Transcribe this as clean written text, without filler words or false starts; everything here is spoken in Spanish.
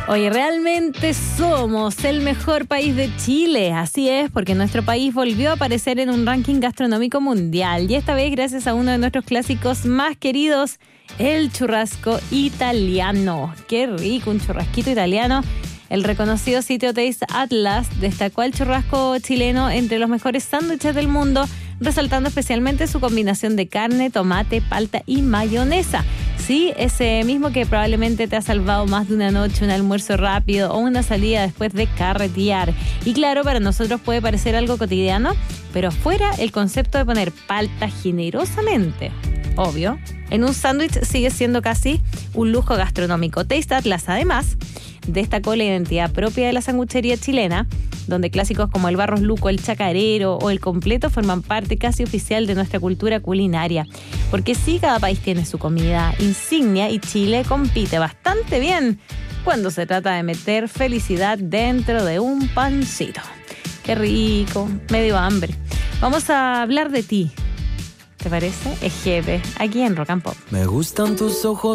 Oye, realmente somos el mejor país de Chile. Así es, porque nuestro país volvió a aparecer en un ranking gastronómico mundial. Y esta vez gracias a uno de nuestros clásicos más queridos, el churrasco italiano. ¡Qué rico, un churrasquito italiano! El reconocido sitio Taste Atlas destacó al churrasco chileno entre los mejores sándwiches del mundo, resaltando especialmente su combinación de carne, tomate, palta y mayonesa. Sí, ese mismo que probablemente te ha salvado más de una noche, un almuerzo rápido o una salida después de carretear. Y claro, para nosotros puede parecer algo cotidiano, pero afuera el concepto de poner palta generosamente, obvio, en un sándwich sigue siendo casi un lujo gastronómico. Taste Atlas, además, destacó la identidad propia de la sanguchería chilena, donde clásicos como el Barros Luco, el Chacarero o el Completo forman parte casi oficial de nuestra cultura culinaria. Porque sí, cada país tiene su comida insignia y Chile compite bastante bien cuando se trata de meter felicidad dentro de un pancito. ¡Qué rico! Me dio hambre. Vamos a hablar de ti. ¿Te parece? Es jefe, aquí en Rock and Pop. Me gustan tus ojos.